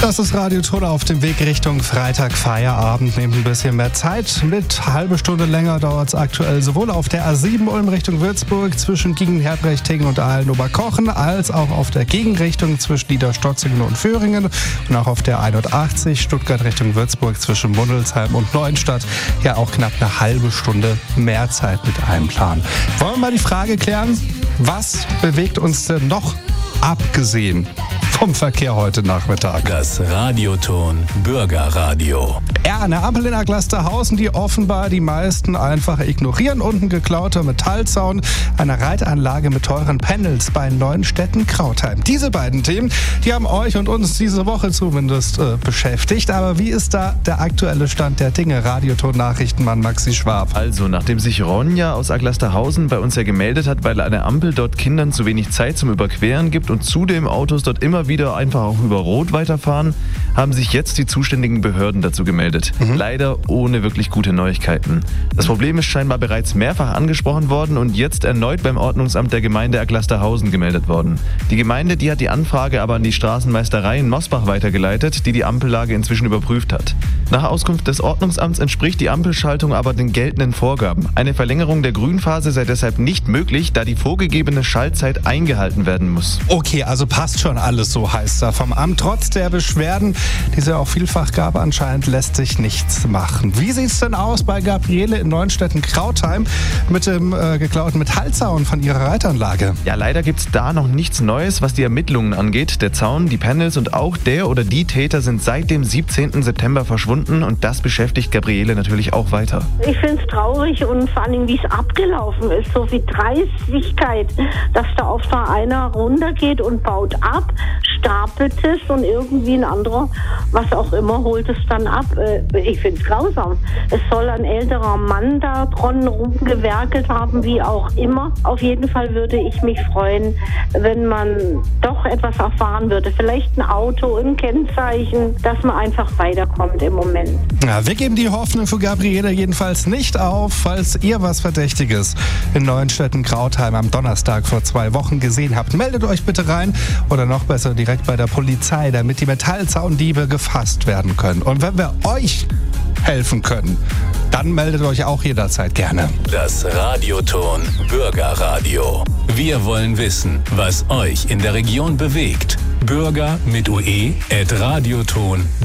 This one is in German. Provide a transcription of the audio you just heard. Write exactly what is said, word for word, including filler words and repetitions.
Das ist Radioton auf dem Weg Richtung Freitag, Feierabend. Nehmt ein bisschen mehr Zeit mit. Halbe Stunde länger dauert es aktuell sowohl auf der A sieben Ulm Richtung Würzburg zwischen Giengen-Herbrechtingen und Aalen-Oberkochen als auch auf der Gegenrichtung zwischen Niederstotzingen und Föhringen und auch auf der einundachtzig Stuttgart Richtung Würzburg zwischen Mundelsheim und Neuenstadt. Ja, auch knapp eine halbe Stunde mehr Zeit mit einplanen. Wollen wir mal die Frage klären, was bewegt uns denn noch abgesehen vom Verkehr heute Nachmittag? Das Radioton Bürgerradio. Ja, eine Ampel in Aglasterhausen, die offenbar die meisten einfach ignorieren. Und ein geklauter Metallzaun, eine Reitanlage mit teuren Panels bei Neuenstetten-Krautheim. Diese beiden Themen, die haben euch und uns diese Woche zumindest äh, beschäftigt. Aber wie ist da der aktuelle Stand der Dinge? Radioton-Nachrichtenmann Maxi Schwab. Also, nachdem sich Ronja aus Aglasterhausen bei uns ja gemeldet hat, weil eine Ampel dort Kindern zu wenig Zeit zum Überqueren gibt und zudem Autos dort immer wieder einfach auch über Rot weiterfahren, haben sich jetzt die zuständigen Behörden dazu gemeldet. Mhm. Leider ohne wirklich gute Neuigkeiten. Das Problem ist scheinbar bereits mehrfach angesprochen worden und jetzt erneut beim Ordnungsamt der Gemeinde Aglasterhausen gemeldet worden. Die Gemeinde, die hat die Anfrage aber an die Straßenmeisterei in Mosbach weitergeleitet, die die Ampellage inzwischen überprüft hat. Nach Auskunft des Ordnungsamts entspricht die Ampelschaltung aber den geltenden Vorgaben. Eine Verlängerung der Grünphase sei deshalb nicht möglich, da die vorgegebene Schaltzeit eingehalten werden muss. Okay, also passt schon alles, so heißt er vom Amt. Trotz der Beschwerden, die es ja auch vielfach gab, anscheinend lässt sich nichts machen. Wie sieht's denn aus bei Gabriele in Neuenstetten-Krautheim mit dem äh, geklauten Metallzaun von ihrer Reitanlage? Ja, leider gibt's da noch nichts Neues, was die Ermittlungen angeht. Der Zaun, die Panels und auch der oder die Täter sind seit dem siebzehnten September verschwunden und das beschäftigt Gabriele natürlich auch weiter. Ich finde es traurig und vor allem, wie es abgelaufen ist. So viel Dreistigkeit, dass da oft mal einer runtergeht und baut ab, stapelt es und irgendwie ein anderer, was auch immer, holt es dann ab. Ich finde es grausam. Es soll ein älterer Mann da dran rumgewerkelt haben, wie auch immer. Auf jeden Fall würde ich mich freuen, wenn man doch etwas erfahren würde. Vielleicht ein Auto, ein Kennzeichen, dass man einfach weiterkommt im Moment. Ja, wir geben die Hoffnung für Gabriele jedenfalls nicht auf, falls ihr was Verdächtiges in Neuenstetten-Krautheim am Donnerstag vor zwei Wochen gesehen habt. Meldet euch bitte rein oder noch besser direkt bei der Polizei, damit die Metallzaundiebe gefasst werden können. Und wenn wir euch helfen können, dann meldet euch auch jederzeit gerne. Das Radioton Bürgerradio. Wir wollen wissen, was euch in der Region bewegt. Bürger mit ue at radioton.